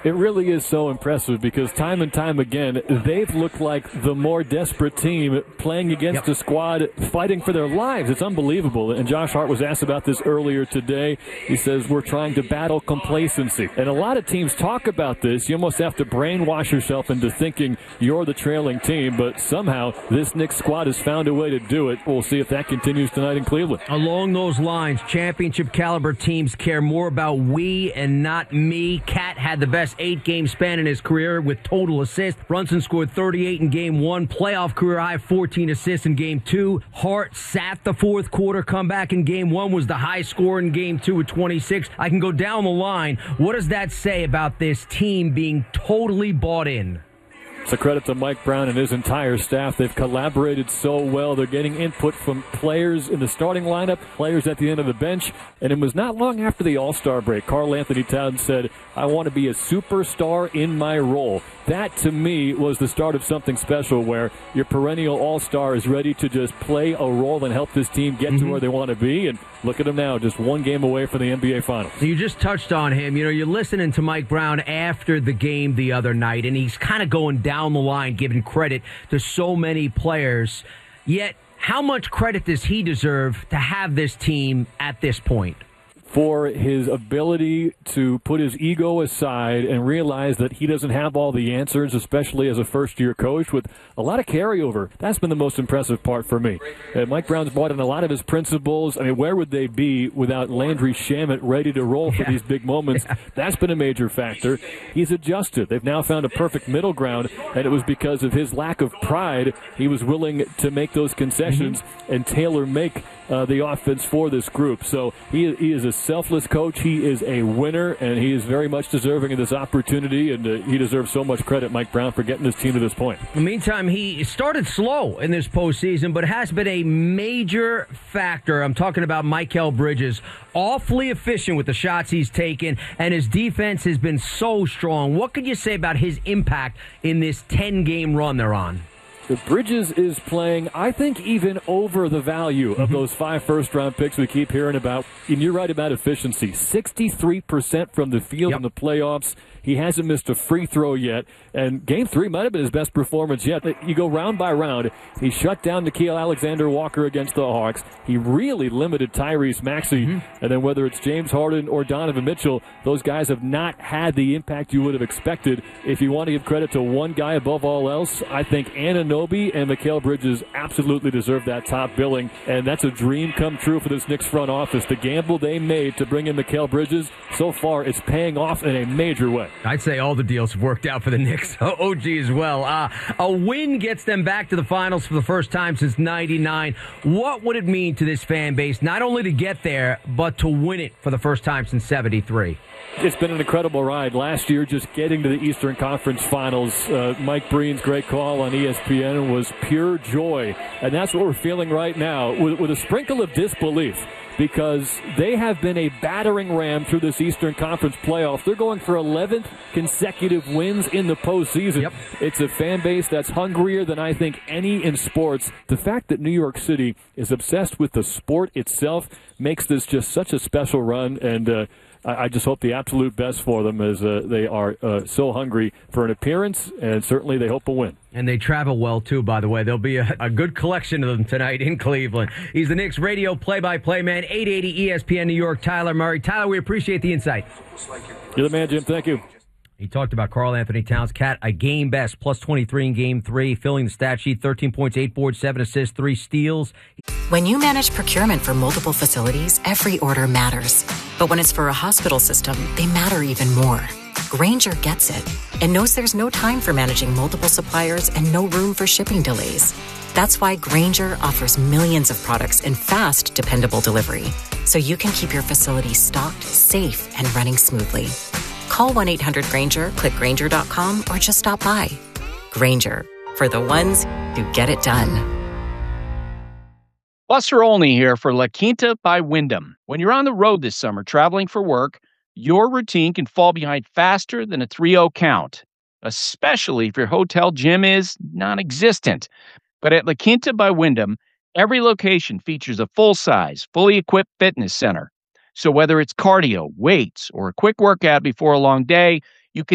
It really is so impressive because time and time again, they've looked like the more desperate team playing against a squad fighting for their lives. It's unbelievable. And Josh Hart was asked about this earlier today. He says, we're trying to battle complacency. And a lot of teams talk about this. You almost have to brainwash yourself into thinking you're the trailing team, but somehow this Knicks squad has found a way to do it. We'll see if that continues tonight in Cleveland. Along those lines, championship caliber teams care more about we and not me. Cat had the best 8-game span in his career with total assists. Brunson scored 38 in Game 1, playoff career high 14 assists in Game 2. Hart sat the fourth quarter comeback in Game 1, was the high scorer in Game 2 with 26. I can go down the line. What does that say about this team being totally bought in? It's a credit to Mike Brown and his entire staff. They've collaborated so well. They're getting input from players in the starting lineup, players at the end of the bench. And it was not long after the All-Star break, Karl Anthony Towns said, I want to be a superstar in my role. That, to me, was the start of something special where your perennial All-Star is ready to just play a role and help this team get to where they want to be. And look at them now, just one game away from the NBA Finals. You just touched on him. You know, you're listening to Mike Brown after the game the other night, and he's kind of going down the line, giving credit to so many players. Yet, how much credit does he deserve to have this team at this point? For his ability to put his ego aside and realize that he doesn't have all the answers, especially as a first-year coach with a lot of carryover. That's been the most impressive part for me. Mike Brown's brought in a lot of his principles. I mean, where would they be without Landry Shamet ready to roll for these big moments? That's been a major factor. He's adjusted. They've now found a perfect middle ground, and it was because of his lack of pride. He was willing to make those concessions and tailor-make the offense for this group. So he is a selfless coach. He is a winner, and he is very much deserving of this opportunity, and he deserves so much credit, Mike Brown, for getting his team to this point. In the meantime, he started slow in this postseason, but has been a major factor. I'm talking about Mikal Bridges. Awfully efficient with the shots he's taken, and his defense has been so strong. What could you say about his impact in this 10-game run they're on? The Bridges is playing, I think, even over the value of those 5 first-round picks we keep hearing about. And you're right about efficiency. 63% from the field in the playoffs. He hasn't missed a free throw yet. And Game 3 might have been his best performance yet. You go round by round. He shut down Nickeil Alexander-Walker against the Hawks. He really limited Tyrese Maxey. And then whether it's James Harden or Donovan Mitchell, those guys have not had the impact you would have expected. If you want to give credit to one guy above all else, I think Anunoby and Mikal Bridges absolutely deserve that top billing. And that's a dream come true for this Knicks front office. The gamble they made to bring in Mikal Bridges, so far it's paying off in a major way. I'd say all the deals have worked out for the Knicks. OG as well. A win gets them back to the finals for the first time since '99. What would it mean to this fan base, not only to get there, but to win it for the first time since '73? It's been an incredible ride. Last year, just getting to the Eastern Conference Finals, Mike Breen's great call on ESPN was pure joy. And that's what we're feeling right now, with a sprinkle of disbelief, because they have been a battering ram through this Eastern Conference playoff. They're going for 11th consecutive wins in the postseason. It's a fan base that's hungrier than I think any in sports. The fact that New York City is obsessed with the sport itself makes this just such a special run, and I just hope the absolute best for them as they are so hungry for an appearance, and certainly they hope a win. And they travel well, too, by the way. There'll be a good collection of them tonight in Cleveland. He's the Knicks radio play-by-play man, 880 ESPN New York, Tyler Murray. Tyler, we appreciate the insight. You're the man, Jim. Thank you. He talked about Karl Anthony Towns. Cat, a game best, plus 23 in Game 3, filling the stat sheet, 13 points, 8 boards, 7 assists, 3 steals. When you manage procurement for multiple facilities, every order matters. But when it's for a hospital system, they matter even more. Grainger gets it and knows there's no time for managing multiple suppliers and no room for shipping delays. That's why Grainger offers millions of products in fast, dependable delivery, so you can keep your facility stocked, safe, and running smoothly. Call 1-800-GRAINGER, click Grainger.com, or just stop by. Grainger, for the ones who get it done. Buster Olney here for La Quinta by Wyndham. When you're on the road this summer traveling for work, your routine can fall behind faster than a 3-0 count, especially if your hotel gym is non-existent. But at La Quinta by Wyndham, every location features a full-size, fully equipped fitness center. So whether it's cardio, weights, or a quick workout before a long day,